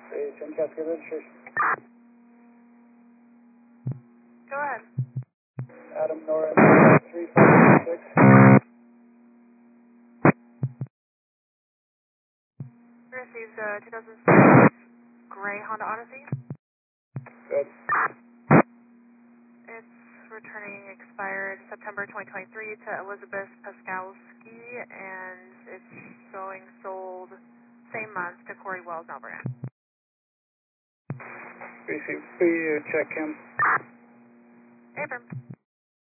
Hey, Tim Cascade registration. Go ahead. Adam Nora 3566. We received 2006 gray Honda Odyssey. Good. It's returning expired September 2023 to Elizabeth Paskowski, and it's showing sold same month to Corey Wells, Alberta. Receive. Will you check him? Affirm.